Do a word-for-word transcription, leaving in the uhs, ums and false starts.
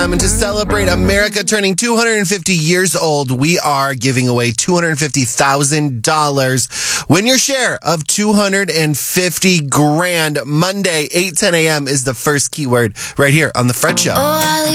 Um, and to celebrate America turning two hundred fifty years old, we are giving away two hundred fifty thousand dollars. Win your share of two hundred fifty grand. Monday, eight ten a.m. is the first keyword right here on The Fred Show.